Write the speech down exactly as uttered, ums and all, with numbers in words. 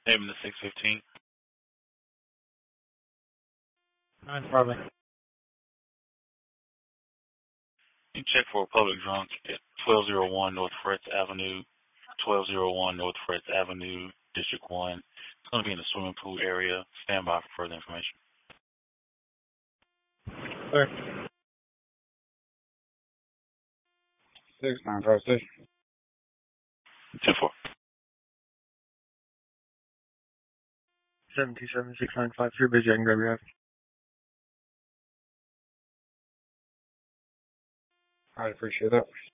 Aiming the six fifteen. nine probably. You check for a public drunk at twelve oh one North Fretz Avenue, twelve oh one North Fretz Avenue, District one. It's going to be in the swimming pool area. Stand by for further information. Sir. six nine five station. ten four. seven two seven six nine five. If you're busy, I can grab your app. I appreciate that.